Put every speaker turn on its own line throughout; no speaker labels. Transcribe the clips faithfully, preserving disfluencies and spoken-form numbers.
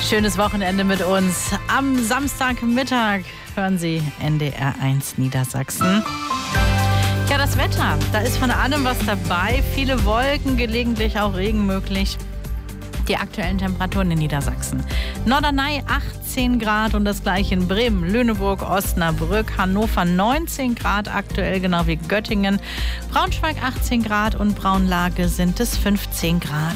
Schönes Wochenende mit uns. Am Samstagmittag hören Sie N D R eins Niedersachsen. Ja, das Wetter, da ist von allem was dabei. Viele Wolken, gelegentlich auch Regen möglich. Die aktuellen Temperaturen in Niedersachsen. Norderney achtzehn Grad und das gleiche in Bremen, Lüneburg, Osnabrück, Hannover neunzehn Grad aktuell, genau wie Göttingen. Braunschweig achtzehn Grad und Braunlage sind es fünfzehn Grad.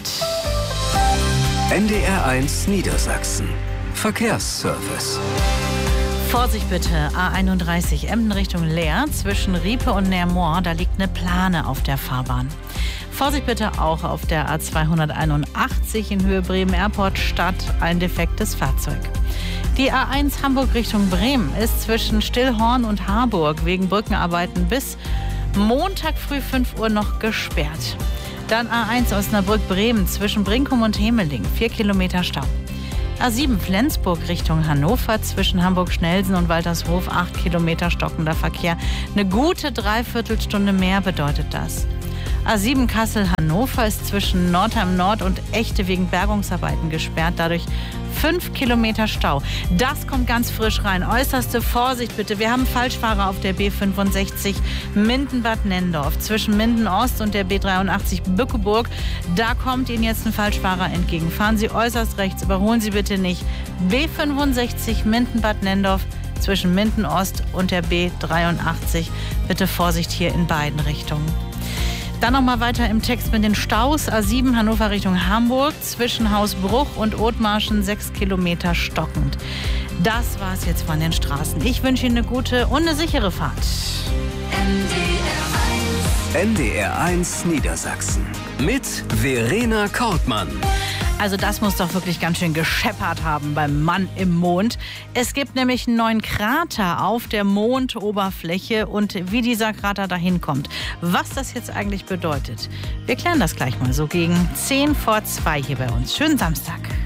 N D R eins Niedersachsen. Verkehrsservice.
Vorsicht bitte, A einunddreißig Emden Richtung Leer, zwischen Riepe und Neermoor, da liegt eine Plane auf der Fahrbahn. Vorsicht bitte auch auf der A zweihunderteinundachtzig in Höhe Bremen Airport Stadt, ein defektes Fahrzeug. Die A eins Hamburg Richtung Bremen ist zwischen Stillhorn und Harburg wegen Brückenarbeiten bis Montag früh fünf Uhr noch gesperrt. Dann A eins Osnabrück-Bremen zwischen Brinkum und Hemeling, vier Kilometer Stau. A sieben Flensburg Richtung Hannover zwischen Hamburg-Schnelsen und Waltershof, acht Kilometer stockender Verkehr. Eine gute Dreiviertelstunde mehr bedeutet das. A sieben Kassel-Hannover ist zwischen Nordheim Nord und Echte wegen Bergungsarbeiten gesperrt, dadurch fünf Kilometer Stau. Das kommt ganz frisch rein. Äußerste Vorsicht bitte. Wir haben Falschfahrer auf der B fünfundsechzig Minden-Bad Nendorf zwischen Minden-Ost und der B dreiundachtzig Bückeburg. Da kommt Ihnen jetzt ein Falschfahrer entgegen. Fahren Sie äußerst rechts, überholen Sie bitte nicht. B fünfundsechzig Minden-Bad Nendorf zwischen Minden-Ost und der B dreiundachtzig. Bitte Vorsicht hier in beiden Richtungen. Dann noch mal weiter im Text mit den Staus. A sieben Hannover Richtung Hamburg zwischen Hausbruch und Othmarschen sechs Kilometer stockend. Das war's jetzt von den Straßen. Ich wünsche Ihnen eine gute und eine sichere Fahrt.
N D R eins Niedersachsen mit Verena Kortmann.
Also das muss doch wirklich ganz schön gescheppert haben beim Mann im Mond. Es gibt nämlich einen neuen Krater auf der Mondoberfläche und wie dieser Krater dahin kommt, was das jetzt eigentlich bedeutet. Wir klären das gleich mal so gegen zehn vor zwei hier bei uns. Schönen Samstag.